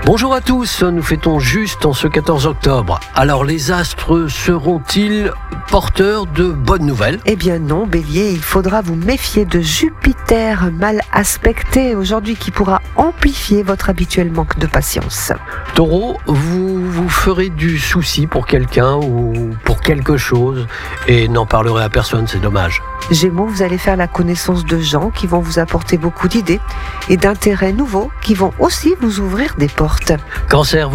Bonjour à tous, nous fêtons juste en ce 14 octobre. Alors les astres seront-ils porteurs de bonnes nouvelles ? Eh bien non, Bélier, il faudra vous méfier de Jupiter mal aspecté aujourd'hui qui pourra amplifier votre habituel manque de patience. Taureau, vous vous ferez du souci pour quelqu'un ou pour quelque chose et n'en parlerez à personne, c'est dommage. Gémeaux, vous allez faire la connaissance de gens qui vont vous apporter beaucoup d'idées et d'intérêts nouveaux qui vont aussi vous ouvrir des portes. Cancer,